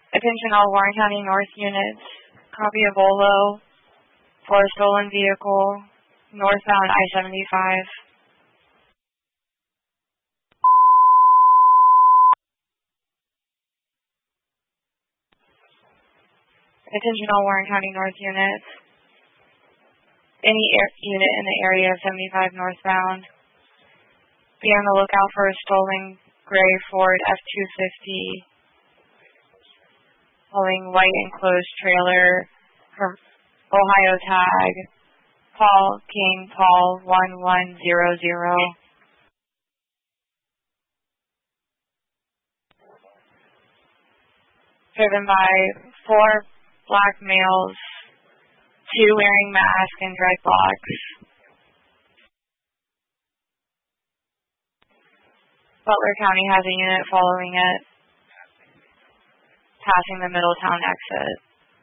Attention all Warren County North units. Copy of Olo for a stolen vehicle, northbound I-75. Attention all Warren County North units. Any unit in the area of 75 northbound. Be on the lookout for a stolen gray Ford F-250 hauling white enclosed trailer from Ohio tag Paul King Paul 1100. Driven by 4 black males, 2 wearing masks and dreadlocks. Butler County has a unit following it, passing the Middletown exit.